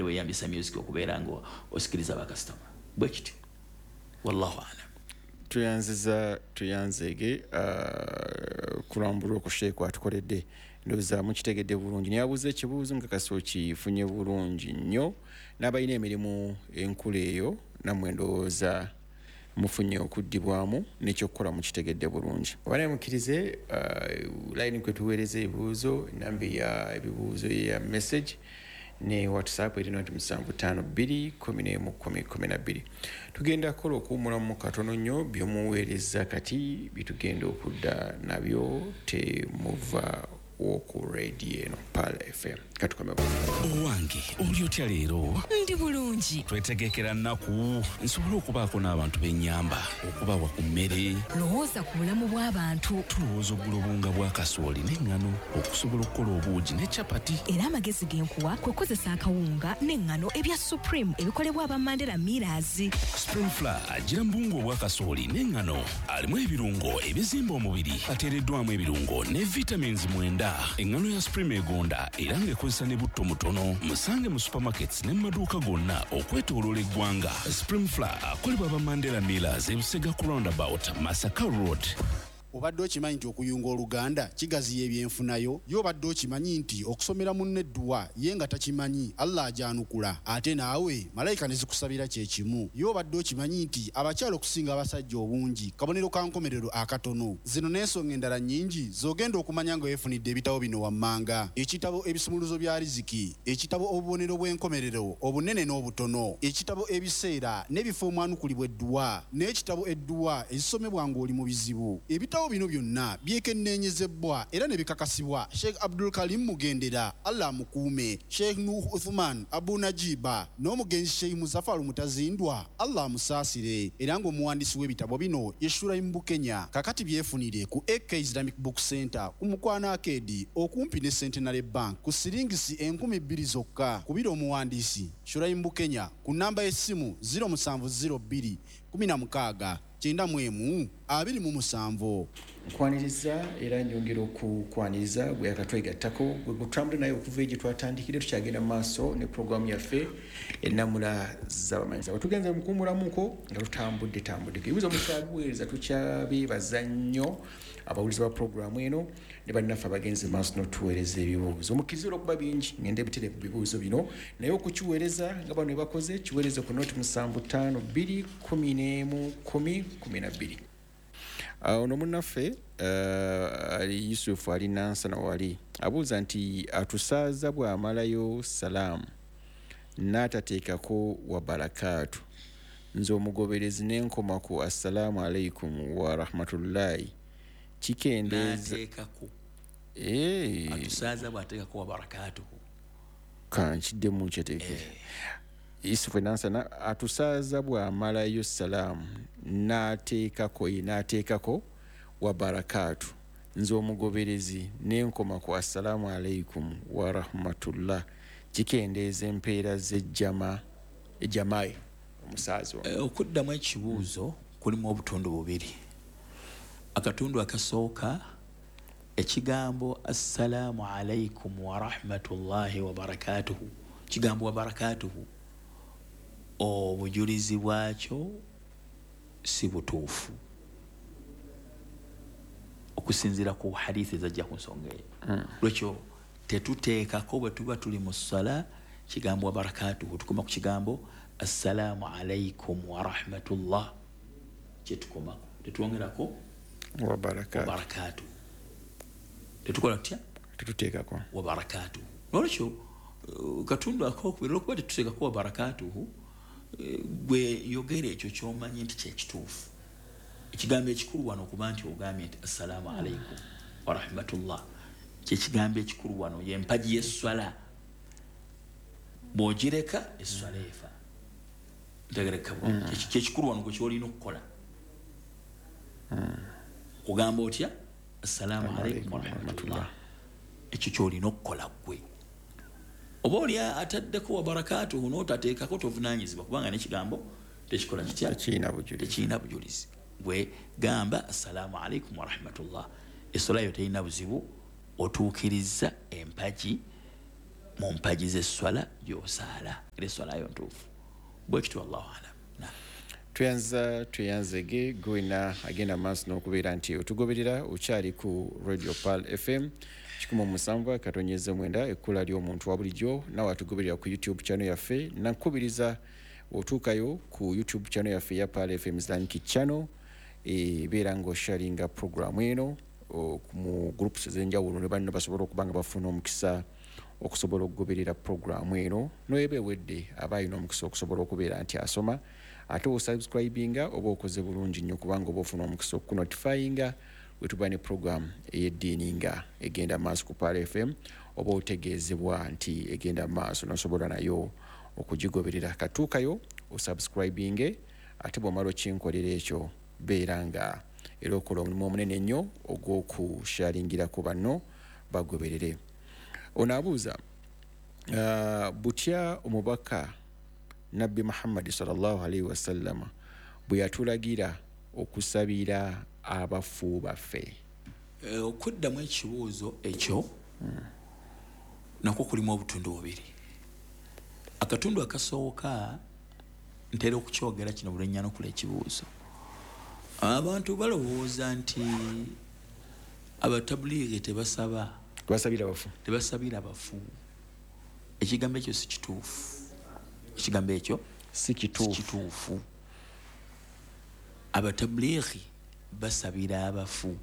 obadde weyambisa music okubeera nga osikiriza bakasitoma bwe kityo wallahu alam. tuyanzege kulambulwa ku Sheikh atukoledde ndoza mukitegedde bulungi nayabuze ekibuuzo nga kasooki funye bulungi nnyo n'abalina emirimu enkulu eyo namwe ndowooza mufunye okuddibwamu n'ekyokukola mukitegedde bulungi. Obana mukirize line kwe tuweereza ebibuuzo nambi ya ebibuuzo ya message ne WhatsApp erina 75221112. Tugenda kukola okuwumula mu katono nnyo by'omuweereza kati bitugenda okudda nabyo temuva ku radio eno Pal FM. Katukame owange oli otya leero? Ndi bulungi. Twetegekera nnaku nsobola okubaako n'abantu b'ennyamba okubawa ku mmere. Lowooza ku bulamu bw'abantu. Tulowooza oggula obunga bwa kasooli n'eŋŋano okusobola okukola obuugi ne capati. Era amagezi genkuwa kwe kozesa akawunga n'eŋŋano ebya Supreme ebikolebwa aba Mandela Millers. Spring Flour agira mbungu obwa kasooli n'eŋŋano alimu ebirungo ebizimba omubiri ateereddwamu ebirungo ne vitamins 9. Eŋŋano ya Supreme egonda era ng'ekozesa ne butto mutono. Musange mu supermarkets ne mu maduuka gonna okwetooloola eggwanga. Spring Flour akolebwa aba Mandela Millers e Busega ku roundabout Masaka Road. Obadde okimanyi nti okuyunga oluganda kigaziya ebyenfunayo? Yo obadde okimanyi nti okusomera munne eddwa ye nga takimanyi Allah ajanukula ate naawe malayika ne zikusabira kye kimu? Yo obadde okimanyi nti abakyala okusinga abasajja obungi kabonero ka nkomerero akatono? Zino n'ensonga endala nnyingi z'ogenda okumanya nga weefunidde ebitabo bino wammanga: ekitabo ebisumuluzo bya riziki, ekitabo obubonero bw'enkomerero obunene n'obutono, ekitabo ebiseera n'ebifo omwanukulibwa eddwa, n'ekitabo eddwa ezisomebwa ng'oli mu bizibu. Ebitabo bino byonna byekenneenyezebwa era ne bikakasibwa Sheikh Abdul Karim Mugendera, Allah mukuume, Sheikh Nuh Uthman Abu Najiba n'omugenzi Sheikh Muzaffar Mutazindwa, Allah musaasire, era ng'omuwandiisi w'ebitabo bino ye Shuraim Bukenya. Kakati byefunire ku AK Islamic Book Center ku Mukwana Arcade okumpi ne Centenary Bank ku siringisi 2000 zokka. Kubira omuwandiisi Shuraim Bukenya ku namba y'essimu 0702 16 91 nkwaniriza era njongera okukwaniriza gwe akatwegattako gwe gutambula naye okuva egye twatandikire tukyagenda mu maaso ne programu yaffe ennamula z'abamanyiza tugenze mukuumulamuko nga tutambudde ebibuuzo mukyabuweereza tukyabeebaza nnyo abawulizi ba programu eno ne bannaffe abagenzi maaso n'otuweereza ebibuuzo mukkirize olw'okuba bingi ngende ebitere ku bibuuzo bino naye okukiweereza nga bano bakoze kiweereze ku noti 75211112. Ono munnaffe ali Yusuf ali Nansana wali abuuza nti atusaaza bw'amalayo salaamu n'atateekako wa barakaatu nze omugoberezi n'enkoma ku assalaamu alaikum wa rahmatullahi kikendeeza atusaaza bw'ateekako wa barakaatu kankiddemu nkyeteekera Yusuf Nansana atusaaza bw'amalayo salaamu n'ateekako wa barakaatu nze omugoberezi n'enkoma ku assalaamu alaikum wa rahmatullah kikendeeza empeera z'ejjamaayi omusaazi okuddamu ekibuuzo kulimu obutundu bubiri. Akatundu akasooka ekigambo assalaamu alaikum wa rahmatullahi wa barakatuhu, kigambo wa barakatuhu obujulizi bwakyo si butuufu okusinziira ku hadithi ezajja ku nsonga eyo. Lwekyo tetuteekako bwe tuba tuli mu ssala kigambo wa barakatuhu, tukoma ku kigambo assalaamu alaikum wa rahmatullah kyetukomako, tetwongerako wa barakatuhu. Tetukola tutya? Tetuteekako wa barakatuhu. Lwekyo katundu akokubiri olwokuba tetuteekako wa barakatuhu gwe yogera ekyo ky'omanyi nti kyekituufu. Ekigambo ekikulu wano okuba nti ogambye nti assalaamu alaikum wa rahmatullah kyekigambo ekikulu wano y'empagi y'esswala. Bw'ogireka esswala efa. Ntegereka kyekikulu wano gwe kyolina okukola. Kugamba otya assalaamu alaikum wa rahmatullah ekyo kyolina okukola gwe. Oba oli ataddeko wa barakatuhu n'otateekako tovunaanyizibwa kubanga n'ekigambo tekikola kitya tekiina bujulizi. Gwe gamba assalaamu alaikum wa rahmatullah, essala yo terina buzibu, otuukiriza empagi mumpagi z'esswala gy'osaala era esswala yo ntuufu bwe kityo wallahu alam. tweyanzege gwena agenda maaso n'okubeera nti otugoberera okyali ku Radio Pearl FM 107.9 ekkula ly'omuntu wa bulijjo nawe atugoberera ku YouTube channel yaffe nakubiriza otuukayo ku YouTube channel yaffe ya Pearl FM Islamic channel ebeera ng'osharinga programu eno mu groups ez'enjawulo ne banno basobola okuba nga bafuna omukisa okusobola okugoberera programu eno noyebeewedde aba alina omukisa okusobola okubeera nti asoma ate osubscribinga oba okoze bulungi nnyo kubanga oba ofuna omukisa okunotifyinga wetuba ne programu ey'eddiini nga egenda maaso ku Pearl FM oba otegeezebwa nti egenda maaso nosobola nayo okugigoberera. Katuukayo osubscribinge ate bw'omala okinkolera ekyo beera nga era okola omulimu omunene ennyo ogw'okusharingira ku banno bagoberere. Ono abuuza butya omubaka Nabbi Muhammad sallallahu alaihi wasallam bwe yatulagira okusabira abafu baffe. Okuddamu ekibuuzo ekyo nakwo kulimu obutundu bubiri. Akatundu akasooka ntera okukyogera kino bulennyana okula ekibuuzo. Abantu balowooza nti abatabuliigi tebasabira abafu. Ekigambo ekyo si kituufu. Ekigambo ekyo si kituufu. Abatabuliigi basabira abafu.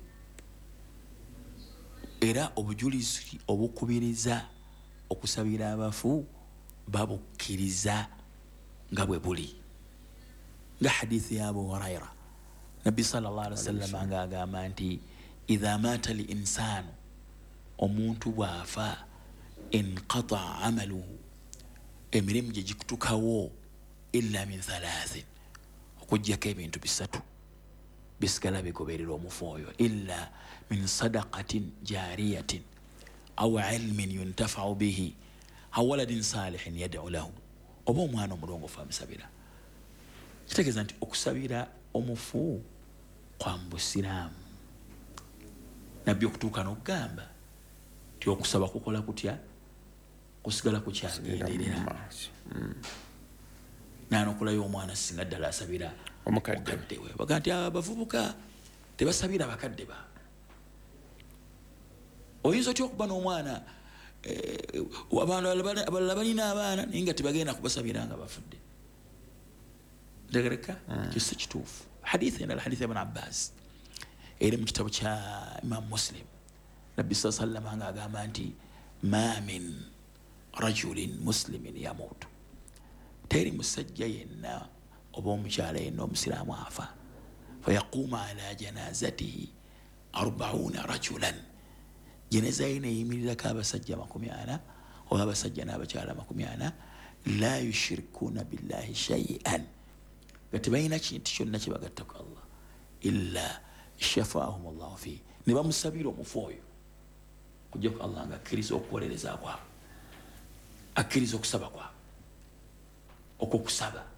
Era obujulizi obukubiriza okusabira abafu babukkiriza nga bwe buli. Nga hadithi ya Abu Huraira Nabbi sallallahu alaihi wasallam nga agamba nti idha mata li insanu omuntu bw'afa inqata amaluhu emirimu gye gikutukawo illa min thalathin okuggyako ebintu bisatu bisigala bigoberera omufu oyo illa min sadaqatin jariyatin aw ilmin yuntafau bihi aw waladin salihin yad'u lahu oba omwana omulongoofu amusabira. Kitegeeza nti okusabira omufu kwa mbusiraamu. Nabbi okutuuka n'okugamba ti okusaba kukola kutya kusigala kukyagenderera. Naanokulayo omwana singa ddala asabira omukadde we. Baga nti abavubuka tebasabira bakadde ba. Oyinza otya okuba n'omwana abalala balina abaana naye nga tebagenda kubasabira nga bafudde. Ntegereka kyo si kituufu. Hadithi endala hadithi Ibn Abbas eri mu kitabu kya Imam Muslim Nabbi sallallahu alaihi wasallam ng'agamba nti ma min rajulin muslimin yamutu, teri musajja yenna oba omukyala yenna omusiraamu afa fayaquuma ala janazatihi 40 rajulan, jeneza ye neyimirirako abasajja 40 oba abasajja n'abakyala 40 la yushrikuuna billahi shay'an, nga tebalina kintu kyonna kye bagatta ku Allah illa shafaahum Allahu fi, ne bamusabira omufu oyo kujja ku Allah nga akkiriza okuwolereza kwabwe, akkiriza okusaba kwabwe okwokusaba.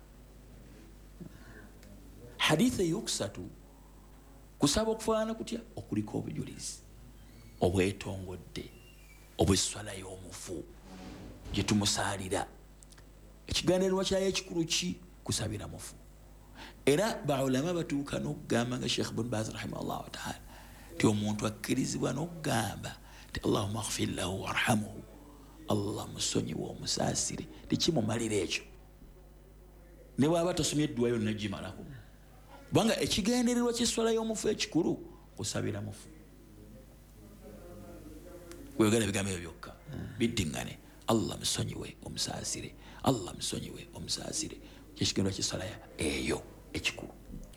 Hadithi eyokusatu kusaba okufaanana kutya okuliko obujulizi obwetongodde obw'esswala y'omufu gye tumusaalira. Ekiganirwa kyayo ekikulu ki? Kusabira mufu. Era baulama batuuka n'okugamba nga Sheikh Ibn Baz rahimahullahu ta'ala ti omuntu akkirizibwa n'okugamba ti Allahumma aghfir lahu warhamhu, Allah musonyiwe omusaasire, tekimumalira ekyo ne bw'aba tasomye edduwa yonna gimalako, kubanga ekigendererwa ky'esswala y'omufu ekikulu kusabira mufu. Wegala bigambo ebyo byokka biddiŋŋane, Allah musonyiwe omusaasire, Allah musonyiwe omusaasire, ky'ekigendererwa ky'esswala eyo ekikulu.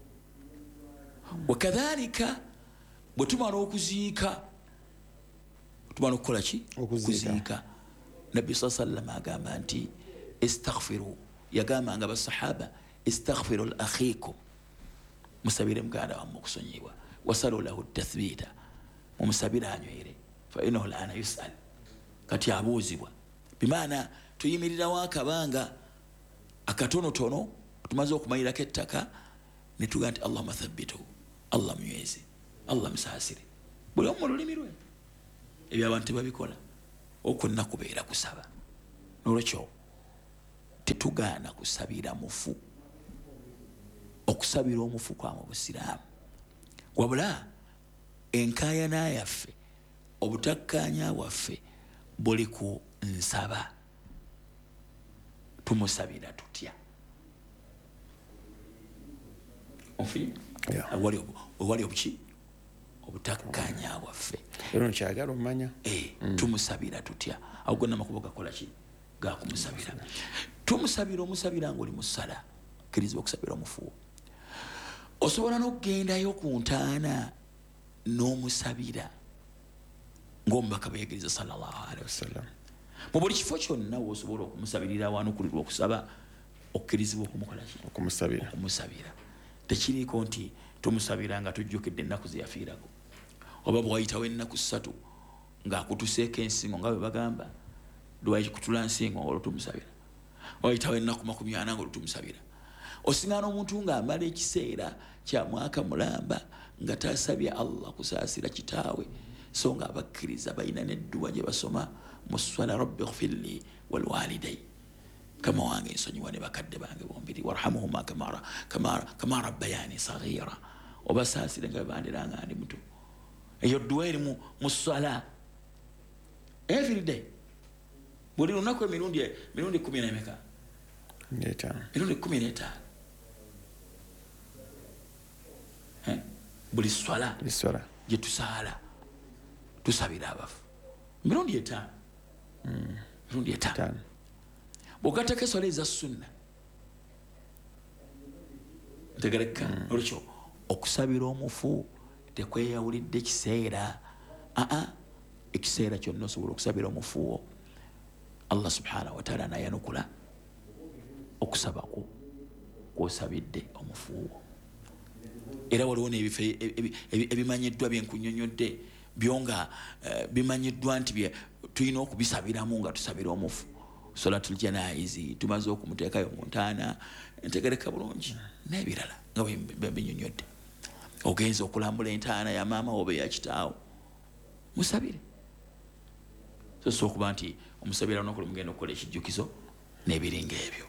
Wakadhalika bwe tumala okuziika, tumala okukola ki? Okuziika. Nabbi sallallahu alayhi wa sallam agamba nti istaghfiru, yagambanga basahaba istaghfiru li akhikum, musabire muganda wammwe okusonyibwa, wasalu lahu tathbita, mumusabire anywere, fa innahu al'ana yus'al, kati abuuzibwa. Bimaana tuyimirirawo akabanga akatonotono tumaze okumalirako ettaka ne tugaa nti Allahumma thabbitu, Allah munyweze, Allah musaasire. Buli omu mu lulimi lwe ebyo abantu tebabikola, okwonna kubeera kusaba. nolwekyo tetugaana kusabira mufu. Okusabira omufu kwa mu busiraamu wabula enkaayana yaffe obutakkaanya waffe buli ku nsaba. Tumusabira tutya? wali obuki obutakkaanya waffe era nkyagala omanya tumusabira tutya? Awo gonna amakubo gakola ki? Gakumusabira. Tumusabira omusabira ng'oli mu ssala kkirizibwa okusabira omufu. Osobola n'okugendayo ku ntaana n'omusabira ng'omubaka bwe yagiriza sallallahu alaihi wasallam. Mu buli kifo kyonna w'osobola okumusabirira wanukulirwa okusaba okkirizibwa okumukola ki? Okumusabira. Tekiriiko nti tumusabira nga tujjukidde ennaku ze yafiirako oba bw'ayitawo ennaku 3 ng'akutuseeko ensingo nga bwe bagamba lwaki kutula nsingo olwo tumusabira. Wayitawo ennaku 40 ng'olwo tumusabira. Osiŋŋaana omuntu ng'amala ekiseera kya mwaka mulamba nga tasabye Allah kusaasira kitaawe so nga abakkiriza balina n'edduwa gye basoma mu ssala rabbi ighfirli wal waliday kama wange nsonyiwa ne bakadde bange bombiri warhamuhuma kama rabbayani saghira obasaasire nga bandiranga ndi muto. Eyo dduwa eri mu ssala every day buli lunaku emirundi 10 n'emeka? Emirundi 15. Buli swala gye tusaala tusabira abafu mirundi 5. Mirundi 5 bw'ogattako eswala eza sunna ntegereka. Olwekyo okusabira omufu tekweyawulidde kiseera. Ekiseera kyonna osobola okusabira omufu. Allah subhanahu wa ta'ala nayanukula okusaba kw'osabidde omufu. Era waliwo n'ebifo ebimanyiddwa byenkunyonyodde byonga bimanyiddwa nti tulina okubisabiramu nga tusabira omufu. Salatul janaizi tumaze okumuteekayo mu ntaana ntegereka bulungi n'ebirala nga binyonyodde. Ogenza okulambula entaana ya maama oba ya kitaawo musabire. So okuba nti omusabira n'okola mugenda okukola ekijjukizo n'ebiringa ebyo.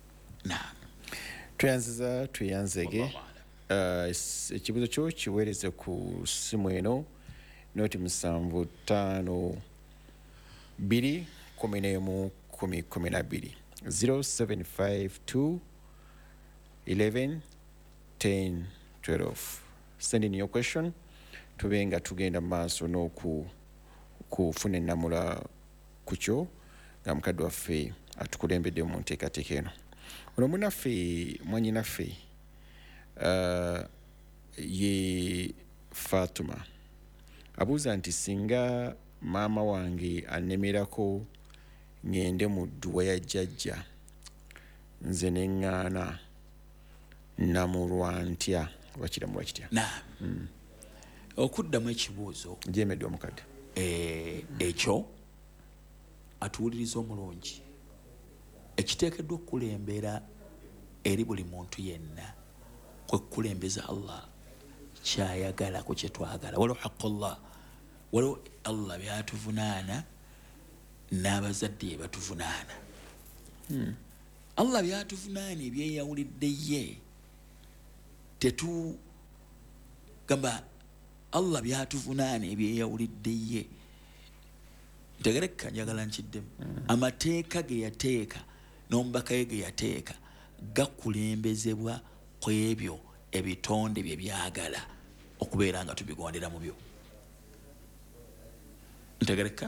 Tuyanzege ekibuzo kyo kiweereze ku ssimu eno noti 75 2 11 10 0752 11 10 12. Send in your question tubenga tugenda maaso n'okufuna ennamula ku kyo nga mukadde waffe atukulembedde mu nteekateeka eno. Ono munaffe mwanyinaffe ye Fatuma abuuza nti singa maama wange anemerako ngende mu dduwa ya jjajja nze neŋŋaana namulwa ntya oba kiramulwa kitya? Okuddamu ekibuuzo jeemedde omukadde ekyo atuwuliriza omulungi ekiteekeddwa okukulembera eri buli muntu yenna kwe kukulembeza Allah kyayagala ku kye twagala. Waliwo haqqullah, waliwo Allah byatuvunaana n'abazadde bye batuvunaana. Allah byatuvunaana ebyeyawulidde ye tetugamba Allah byatuvunaana ebyeyawulidde ye. Ntegereka njagala nkiddemu. Amateeka ge yateeka n'omubaka ye ge yateeka gakulembezebwa ku ebyo ebitonde bye byagala okubeera nga tubigondera mu byo. Ntegereka?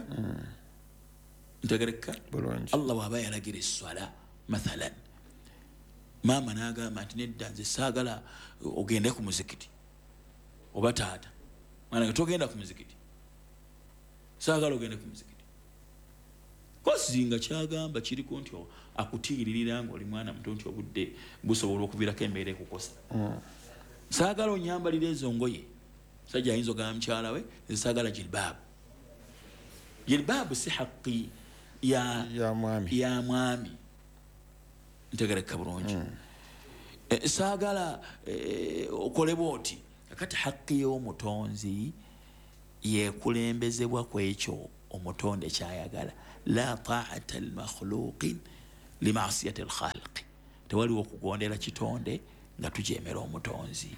Allah bw'aba yalagira esswala mathalan maama n'agamba nti nedda nze saagala ogende ku muzikiti oba taata mwana togenda ku muzikiti saagala ogende ku muzikiti kosinga kyagamba kiriko nti akutiiririra ng'oli mwana muto nti obudde busobola okuviirako embeera ekukosa. Saagala onyambalira ezo ngoye sajja ayinza ogamba mukyala we nze saagala jilbaabu. Jilbaabu si haqqi ya mwami. Ntegereka bulungi. Saagala okole bw'oti kakati haqqi y'omutonzi yeekulembezebwa ku ekyo omutonde kyayagala. La ta'ata al-makhluqin li ma'siyati al-khaliq. Tewaliwo okugondera kitonde nga tujeemera omutonzi.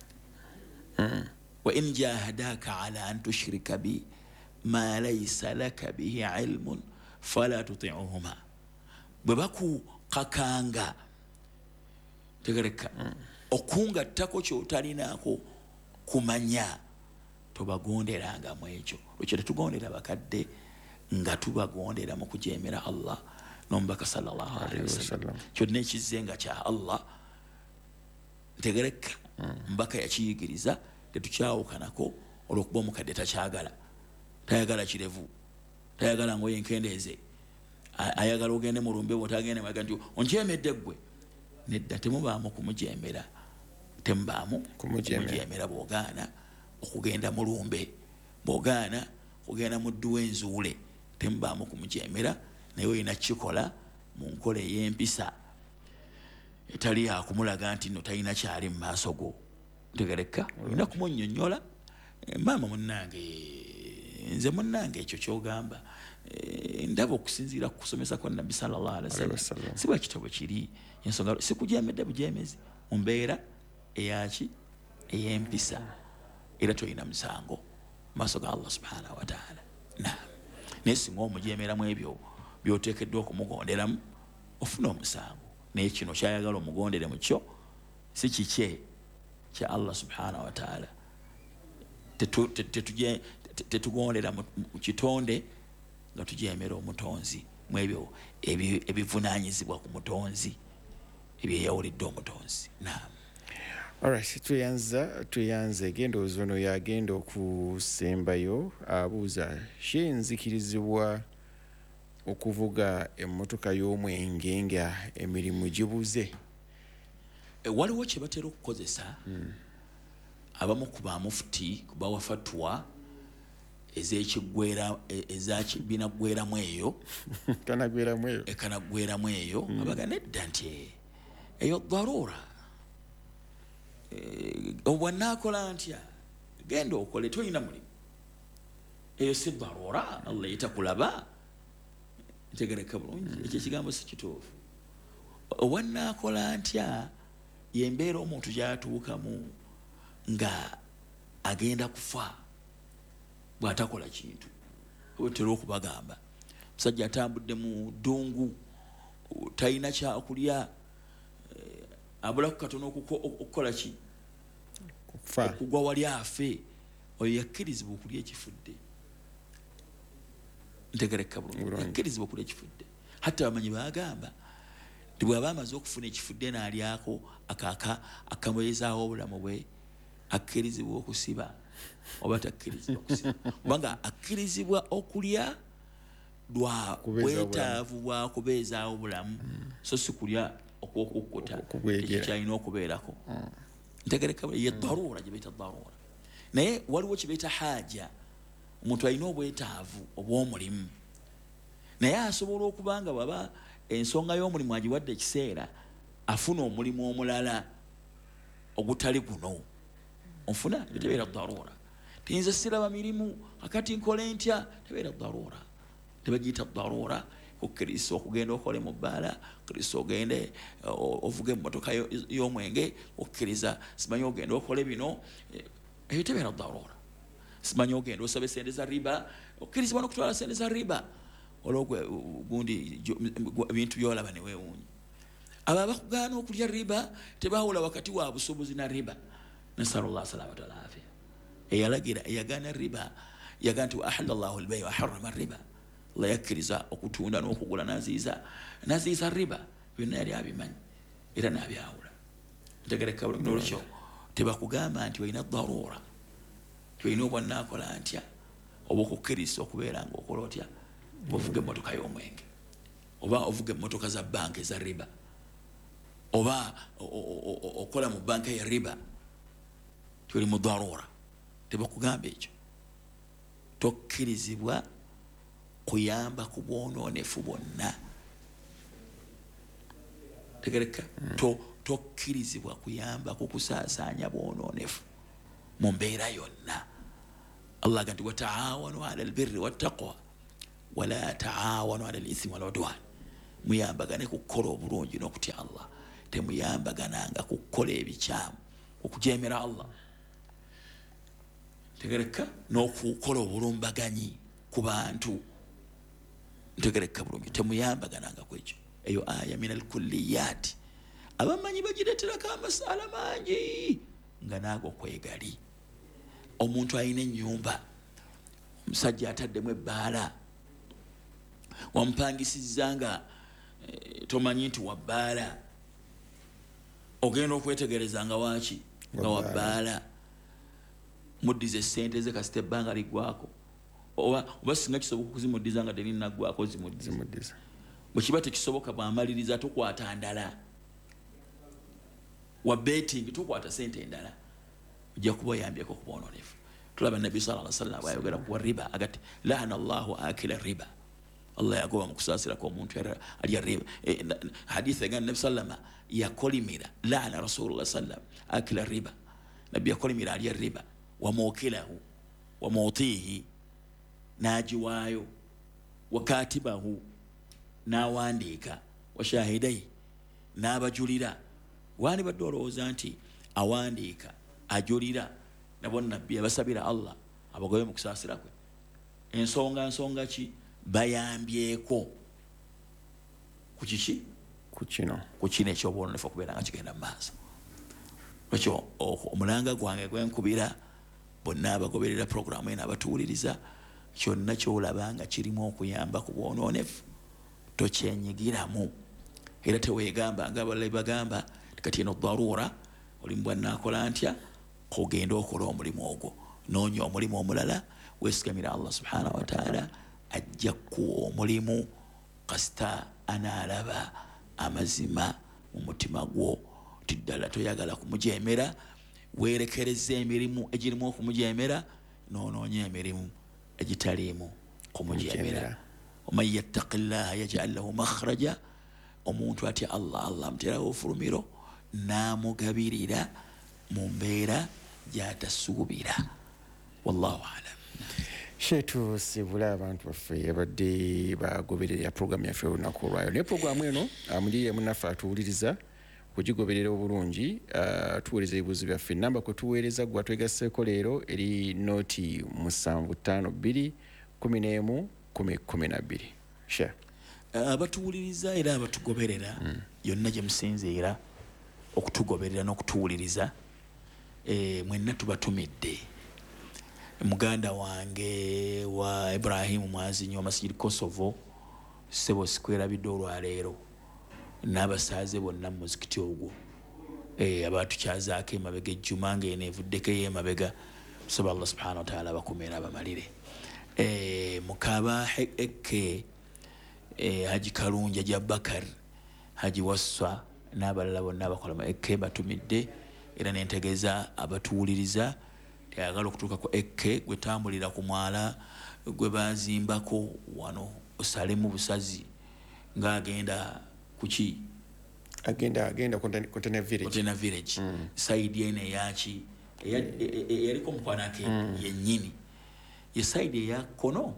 Wa in jahadaka ala an tushrika bi ma laysa laka bihi ilmun fala tuti'uhuma. Bwe bakukakanga tegereka okungattako kyotalinaako kumanya tobagonderanga mu ekyo. Lwekyo tetugondera bakadde nga tubagondera mu kujeemera Allah n'omubaka sallallahu alaihi wasallam. Kyonna ekizenga kya Allah tegereka mbaka yakiyigiriza tetukyawukanako olw'okuba omukadde takyagala, tayagala kirevu, tayagala ngoye enkendeeze, ayagala ogende mu lumbe bw'otagende maga nti onjeemedde ggwe. Nedda, temubaamu kumujeemera, temubaamu kumujeemera. Bw'ogaana okugenda mu lumbe, bw'ogaana okugenda mu dduwa enzuule, temubaamu kumujeemera. Naye olina kikola mu nkola ey'empisa etali yakumulaga nti no talina kyali mu maaso go. Tegereka olina kumunnyonnyola, maama munnange, nze munnange, ekyo kyogamba ndaba okusinziira ku kusomesa kwa Nabbi sallallahu alaihi wasallam si bwa kitabo kiri. Ensonga sikujeemedde bujeemezi mu mbeera eyaki ey'empisa, era tolina musango mu maaso ga Allah subhanahu wa ta'ala. Naye singa omujeemeramu ebyo by'oteekeddwa okumugonderamu ofuna omusango. Naye kino kyayagala omugondere mu kyo si kikye kya Allah subhanahu wa ta'ala. Tetugondera mu kitonde nga tujeemera omutonzi mu ebyo ebivunaanyizibwa ku mutonzi ebyeyawulidde omutonzi. Alright, tuyanze endowooza ono yagenda okusembayo abuuza she nzikirizibwa okuvuga emmotoka y'omwenge nga emirimu gibuze. Waliwo kye batera okukozesa abamu ku bamufuti kubawa fatwa ez'ekiggwera ezakibinaggweramu eyo ekanaggweramu eyo abaga nedda nti eyo daruura. Obwanaakola ntya genda okole, tolina mulimu, eyo si daruura, Allah yetakulaba. Ntegereka bulungi, ekyo ekigambo si kituufu. Obwanaakola ntya yembeera omuntu gyatuukamu nga agenda kufa bw'atakola kintu. Otera okubagamba musajja atambudde mu ddungu, talina kyakulya, abulaku katono okukola ki, okugwa wali afe, oyo yakkirizibwa okulya ekifudde. Ntegereka bulungi, yakkirizibwa okulya ekifudde. Hatta bamanyi bagamba nti bw'aba amaze okufuna ekifudde n'alyako akamwezaawo obulamu bwe, akkirizibwa okusiba oba takkirizibwa okusiba. Kubanga akkirizibwa okulya lwa bwetaavu bwa kubeezaawo obulamu, so si kulya okwokukkuta ekyo kyalina okubeerako. Ntegereka ye daruura, gye bayita daruura. Naye waliwo kye bayita haaja, omuntu alina obwetaavu obw'omulimu, naye asobola okuba nga bwaba ensonga y'omulimu agiwadde ekiseera, afuna omulimu omulala ogutali guno, onfuna, tebeera daruura. Tiyinza siraba mirimu akati nkole ntya, tebeera daruura. Tebagiyita daruura kukkiriza okugenda okole mu bbaala, kukkiriza ogende ovuge emmotoka y'omwenge, okkiriza simanyi ogenda okole bino, eyo tebeera daruura. Simanyi ogenda osabe sente za riba, okkirizibwa n'okutwala sente za riba, olwogwe gundi ebintu byolaba ne weewuunya. Abo abakugaana okulya riba tebawula wakati wa busobozi na riba. Nasalullah salamata wal afiya. Eyalagira eyagaana riba yagaa nti wa ahalla Allahu al-bay'a wa harrama riba. Allah yakkiriza okutunda n'okugula n'aziiza riba. Byonna yali abimanyi era n'abyawula. Ntegereka bulungi olwekyo tebakugamba nti olina daruura, olina obwannaakola ntya oba okukkiriza okubeera ng'okola otya, ovuga emmotoka y'omwenge oba ovuga emmotoka za banka eza riba oba okola mu banka ya riba, toli mu daruura. Tebakugamba ekyo. Tokkirizibwa kuyamba ku bwonoonefu bwonna. Tegereka, tokkirizibwa kuyamba ku kusaasaanya bwonoonefu mu mbeera yonna. Allah ganti wa taawanu ala albirri wattaqwa wala taawanu ala al-ithmi wal udwan muyambagane kukola obulungi n'okutya Allah temuyambagananga kukola ebikyamu okujemera Allah tegereka n'okukola obulumbaganyi ku bantu tegereka bulungi temuyambagananga kwekyo eyo aya min al-kulliyat abamanyi bagireterako amasala mangi nga naago kwegali omuntu ayina ennyumba omusajja ataddemu ebbaala wamupangisizza nga tomanyi nti wabbaala ogenda okwetegereza nga waki nga wabbaala muddiza essente ze kasita ebbanga liggwako oba singa kisoboka okuzimuddiza nga terinaggwako zimuddiza bwe kiba tekisoboka bwamaliriza tokwata ndala wa betting tokwata sente endala ojja kuba oyambyeko ku bwononefu tulaba nabbi sallallahu alaihi wasallam ayogera ku riba agati laana Allahu akila riba Allah yagoba mu kusaasirako omuntu alya riba hadith egana nabbi sallama yakolimira laana rasulullah sallam akila riba nabbi yakolimira alya riba wamukilahu wamutihi najiwayo wakatibahu nawandiika washahidai n'abajulira wani badde olowooza nti awandiika ajulira nabo nabbi abasabira Allah abagobe mu kusaasira kwe ensonga ki bayambyeko ku kiki ku kino ekyobwononefu okubeera nga kigenda mu maaso ekyo omulanga gwange gwenkubira bonna abagoberera puroguramu eno abatuwuliriza kyonna kyolaba nga kirimu okuyamba ku bwononefu tokyenyigiramu era teweegamba nga abalala bagamba kati eno darura olimu bwanaakola ntya kugenda okola omulimu ogwo noonya omulimu omulala weesigamira Allah subhanahu wa ta'ala ajja kuwa omulimu kasita anaalaba amazima mu mutima gwo tiddala toyagala kumujemera weerekereza emirimu egirimu okumujemera noonoonya emirimu egitaliimu kumujemera waman yattaqillaha yaj'al lahu makhraja omuntu atya Allah amuterawo ofulumiro namugabirira mu mbeera gyatasuubira wallahu alam. Shetu sibula abantu baffe abadde bagoberera programu yaffe olunaku olwayo naye programu eno amulire munaffe atuwuliriza kugigoberera obulungi tuweereza ebibuuzo byaffe namba kwe tuweereza gwe twegasseeko leero eri noti 752 11 1012 sha abatuwuliriza era abatugoberera yonna gye musinziira okutugoberera n'okutuwuliriza mwenna tubatumidde muganda wange wa Ibrahim Mwazinyi wa Masjid Kosovo sebo sikwerabidde olwaleero n'abasaaze bonna mu muzikiti ogwo abatukyazaako emabega ejjuma ng'eno evuddeko ey'emabega tusaba Allah subhanahu wa ta'ala abakumeera abamalire mukaba ekke Haji Kalunja Haji Bakar Haji Wassa n'abalala bonna abakola mu ekke batumidde era nentegeeza abatuwuliriza teyagala okutuuka ku ekke gwe tambulira ku mwala gwe bazimbako wano osalemu busazi ng'agenda kuki agenda Container Village side ene yaki yaliko mukwanake yennyini ye side eya kono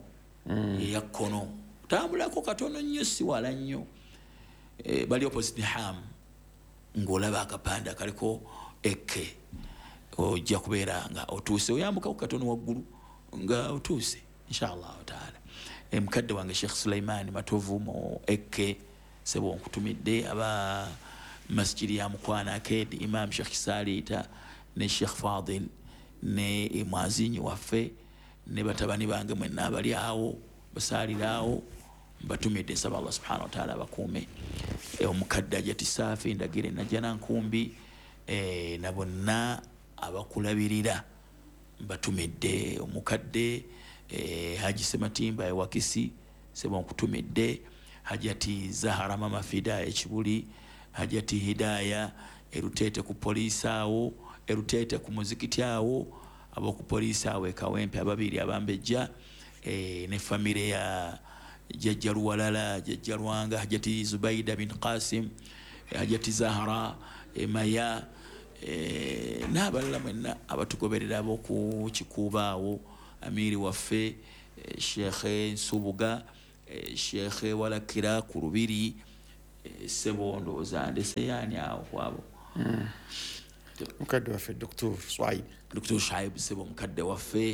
tambulako katono nnyo si wala nnyo bali opposite ham ng'olaba akapande akaliko ekke ojja kubeera nga otuuse oyambukaku katono waggulu nga otuuse inshallah taala mukadde wange Sheikh Sulaiman Matovu mu ekke sebo nkutumidde aba masjidi ya Mukwana Akedi Imam Sheikh Salita ne Sheikh Fadil ne Mwazinyi waffe ne batabani bange mwenna abali awo basaliraawo batumidde saba Allah subhanahu wa ta'ala bakuume omukadde ajati Safi ndagire najjana nkumbi na bonna abakulabirira batumidde omukadde Haji Sematimba ewakisi sebo nkutumidde Hajati Zahara Mama Fida ekibuli Hajati Hidaya erutete ku police awo erutete ku muzikiti awo abo ku police awo ekawempe ababiri abambejja ne family ya Jajja Luwalala Jajja Lwanga Hajati Zubaida bin Qasim Hajati Zahara Maya n'abalala mwenna abatugoberera abo ku kikuuba awo amiri waffe Sheikh Nsubuga Sheikh Walakira ku Lubiri sebo ndowooza ndeseyani awo kwabo mukadde waffe Dr. Swaib sebo mukadde waffe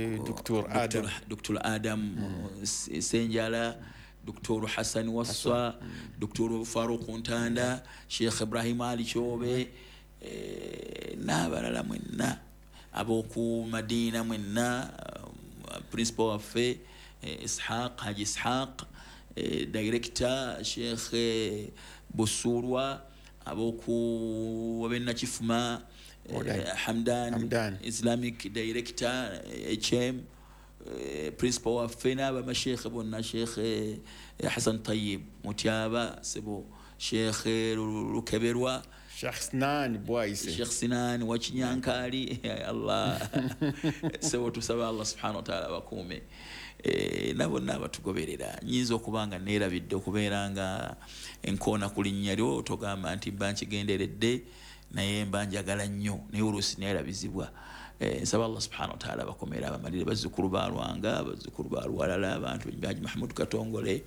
Dr. Adam Senjala Dr. Hassan Waswa Dr. Farouk Ntanda Sheikh Ibrahim Ali Chobe n'abalala mwenna ab'oku Madina mwenna principal waffe Haji Ishaq director Sheikh Busurwa aboku wabenna Kifuma Hamdan Islamic director HM principal waffe n'aba Sheikh bonna Sheikh Hassan Tayyib Mutyaba sebo Sheikh Lukeberwa Sheikh Sinan Bwaise Sheikh Sinan wa Kinyankali Allah sebo tusaba Allah subhanahu wa ta'ala bakume nabo batugoberera nyinza okubanga neerabidde okubeera nga enkoona ku linnya lyo togamba nti mba nkigenderedde naye mba njagala nnyo naye oluusi neerabizibwa nsaba Allah subhanahu wa ta'ala bakomera abamalire bazzukulu ba Lwanga bazzukulu ba Luwalala abantu Haji Mahmud Katongole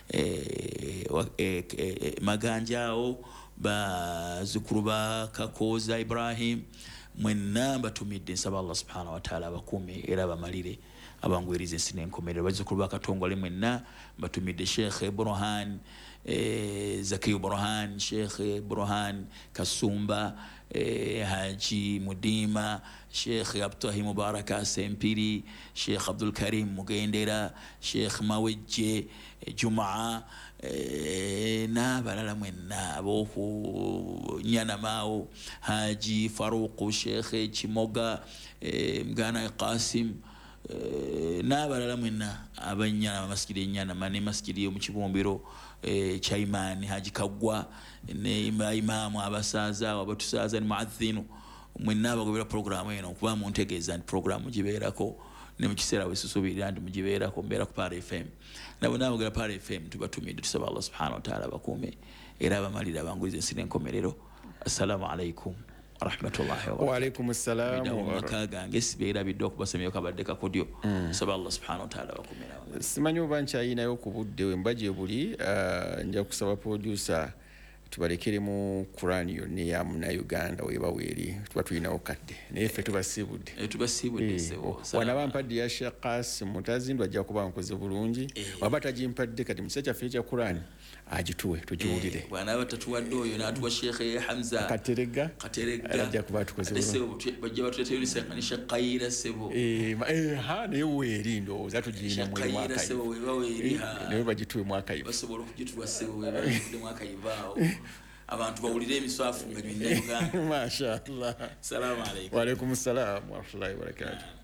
Maganjao bazzukulu ba Kakoza Ibrahim mwenna batumidde nsaba Allah subhanahu wa ta'ala bakume era bamalire abangwerize sinenkomerero bazzukulu ba Katongole mwenna batumidde Sheikh Burhan Zakiyu Burhan Sheikh Burhan Kasumba Haji Mudima Sheikh Abdulahi Mubaraka Sempiri Sheikh Abdul Karim Mugendera Sheikh Mawejje Jumaa n'abalala mwenna ab'oku Nyana Mao Haji Faruku Sheikh Kimoga Mgana Qasim n'abalala mwenna abanyana masjidi Nyana mane masjidi yo mu Kibumbiro Chaimani Haji Kagwa ne imamu abasaza abatusaza ni muadhdhinu mwenna abagobera programu eno kuba mu ntegeeza nti programu gibeerako ne mu kiseera wesusubirira nti mugibeerako mbeera ku Par FM nabo nabagera Par FM tubatumidde tusaba Allah subhanahu wa ta'ala bakume era abamalira abangulize sinenkomerero assalamu alaikum rahmatullahi wa barakatuh. Wa alaikum assalam wa makagange sibeera biddo okubasemyo kabadde kakodyo saba Allah subhanahu wa ta'ala bakumira simanyi oba nkyayinayo ku budde we mbaje buli nja kusaba producer tubalekere mu Quran yonna ya muna Uganda weba weri tuba tulinawo kadde naye ffe tubasibudde sebo wanaba mpadde ya Sheikh Qasim Mutazindwa ajja kuba nkoze bulungi waba tagimpadde kati musajja kyaffe kya Quran agituwe tugiwulire wanaba tatuwadde oyo n'atuwa Sheikh Hamza Katerega ajja kuba tukoze bulungi bajja batuleetera Sheikh Qayira sebo naye weri ndowooza tugirina mu mwaka sebo weba weri naye bagituwe mwaka iva basobola okugituwa sebo weba mwaka ivaawo abantu bawulire emiswafu nga nyinna Uganda mashallah salamu alaikum wa alaikum assalam wa rahmatullahi wa barakatuh